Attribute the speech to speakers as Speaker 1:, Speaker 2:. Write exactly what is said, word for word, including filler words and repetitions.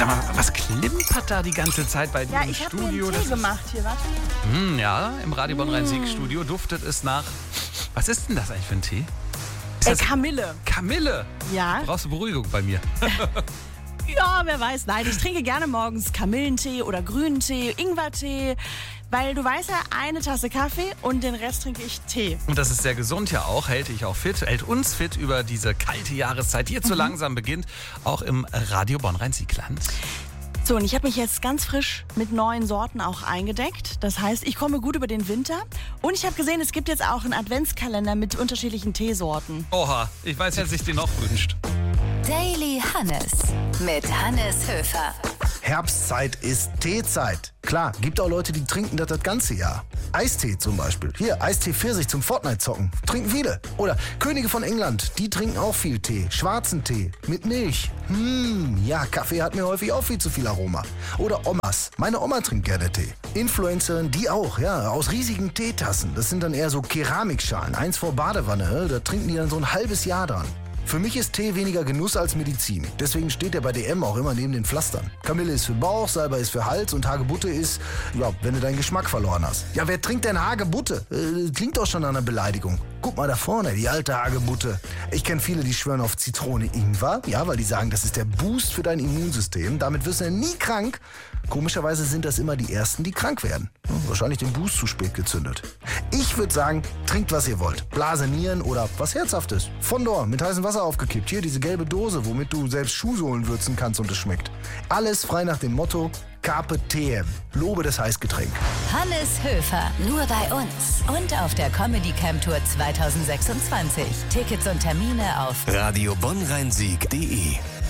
Speaker 1: Sag mal, was klimpert da die ganze Zeit bei dir
Speaker 2: Ja,
Speaker 1: im
Speaker 2: ich habe mir
Speaker 1: Studio?
Speaker 2: einen Tee gemacht hier, warte.
Speaker 1: Hm, ja, im Radio Bonn-Rhein-Sieg-Studio duftet es nach... Was ist denn das eigentlich für ein Tee? Ist
Speaker 2: Äh,
Speaker 1: das
Speaker 2: Kamille.
Speaker 1: Kamille?
Speaker 2: Ja.
Speaker 1: Brauchst du Beruhigung bei mir?
Speaker 2: Ja, wer weiß. Nein, ich trinke gerne morgens Kamillentee oder Grünentee, Ingwertee, weil du weißt ja, eine Tasse Kaffee und den Rest trinke ich Tee.
Speaker 1: Und das ist sehr gesund ja auch, hält dich auch fit, hält uns fit über diese kalte Jahreszeit, die jetzt so langsam beginnt, auch im Radio Bonn-Rhein-Sieg-Land.
Speaker 2: So, und ich habe mich jetzt ganz frisch mit neuen Sorten auch eingedeckt. Das heißt, ich komme gut über den Winter. Und ich habe gesehen, es gibt jetzt auch einen Adventskalender mit unterschiedlichen Teesorten.
Speaker 1: Oha, ich weiß, wer sich den noch wünscht.
Speaker 3: Daily Hannes mit Hannes Höfer.
Speaker 4: Herbstzeit ist Teezeit. Klar, gibt auch Leute, die trinken das das ganze Jahr. Eistee zum Beispiel. Hier, Eistee Pfirsich zum Fortnite-Zocken. Trinken viele. Oder Könige von England, die trinken auch viel Tee. Schwarzen Tee mit Milch. Hm, ja, Kaffee hat mir häufig auch viel zu viel Aroma. Oder Omas. Meine Oma trinkt gerne Tee. Influencerin, die auch, ja, aus riesigen Teetassen. Das sind dann eher so Keramikschalen. Eins vor Badewanne, da trinken die dann so ein halbes Jahr dran. Für mich ist Tee weniger Genuss als Medizin. Deswegen steht er bei D M auch immer neben den Pflastern. Kamille ist für Bauch, Salbei ist für Hals und Hagebutte ist, ja, wenn du deinen Geschmack verloren hast. Ja, wer trinkt denn Hagebutte? Äh, klingt doch schon an einer Beleidigung. Guck mal da vorne, die alte Hagebutte. Ich kenne viele, die schwören auf Zitrone-Ingwer, ja, weil die sagen, das ist der Boost für dein Immunsystem. Damit wirst du ja nie krank. Komischerweise sind das immer die Ersten, die krank werden. Hm, wahrscheinlich den Boost zu spät gezündet. Ich würde sagen, trinkt, was ihr wollt. Blase, Nieren oder was Herzhaftes. Fondor mit heißem Wasser aufgekippt. Hier diese gelbe Dose, womit du selbst Schuhsohlen würzen kannst und es schmeckt. Alles frei nach dem Motto Carpe Diem. Lobe das Heißgetränk.
Speaker 3: Hannes Höfer, nur bei uns. Und auf der Comedy Camp Tour zwanzig sechsundzwanzig. Tickets und Termine auf
Speaker 5: Radio Bonn Rhein Sieg punkt de